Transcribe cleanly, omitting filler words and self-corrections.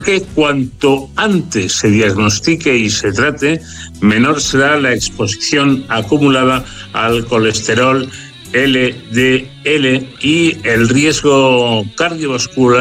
que cuanto antes se diagnostique y se trate, menor será la exposición acumulada al colesterol LDL y el riesgo cardiovascular